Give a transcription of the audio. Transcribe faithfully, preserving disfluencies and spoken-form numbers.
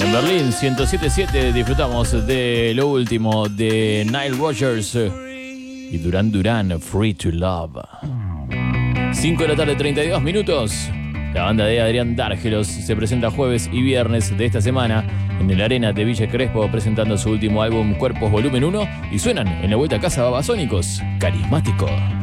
En Berlín, ciento siete punto siete, disfrutamos de lo último de Nile Rodgers y Duran Duran, Free to Love. cinco de la tarde, treinta y dos minutos. La banda de Adrián Dárgelos se presenta jueves y viernes de esta semana en el Arena de Villa Crespo presentando su último álbum Cuerpos Volumen uno y suenan en la vuelta a casa Babasónicos, Carismático.